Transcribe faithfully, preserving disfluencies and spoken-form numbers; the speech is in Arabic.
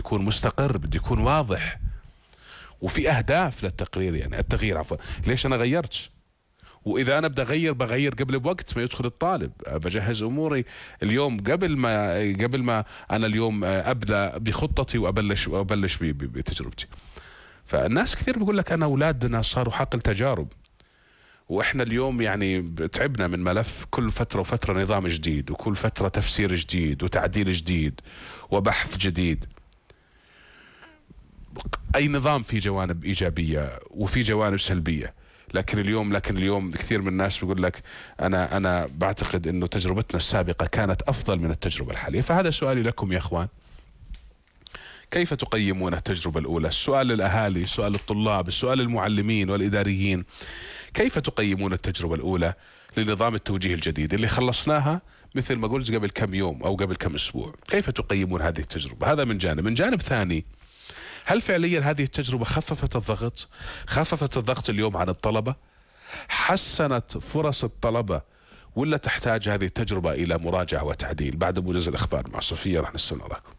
يكون مستقر، بده يكون واضح وفي اهداف للتقرير، يعني التغيير عفوا. ليش انا غيرتش؟ واذا انا بدي اغير بغير قبل بوقت ما يدخل الطالب، بجهز اموري اليوم قبل ما قبل ما انا اليوم ابدا بخطتي وابلش وابلش بتجربتي. فالناس كثير بيقول لك انا اولادنا صاروا حقل تجارب، واحنا اليوم يعني تعبنا من ملف كل فتره وفتره نظام جديد، وكل فتره تفسير جديد وتعديل جديد وبحث جديد. اي نظام فيه جوانب ايجابيه وفي جوانب سلبيه، لكن اليوم لكن اليوم كثير من الناس بيقول لك انا انا بعتقد انه تجربتنا السابقه كانت افضل من التجربه الحاليه. فهذا سؤالي لكم يا اخوان، كيف تقيمون التجربه الاولى؟ السؤال للاهالي، سؤال للطلاب، السؤال للمعلمين والاداريين. كيف تقيمون التجربه الاولى لنظام التوجيه الجديد اللي خلصناها مثل ما قلت قبل كم يوم او قبل كم اسبوع؟ كيف تقيمون هذه التجربه؟ هذا من جانب. من جانب ثاني، هل فعليا هذه التجربة خففت الضغط؟ خففت الضغط اليوم عن الطلبة؟ حسنت فرص الطلبة؟ ولا تحتاج هذه التجربة إلى مراجعة وتعديل؟ بعد موجز الأخبار مع صفية رح نستنى راكم.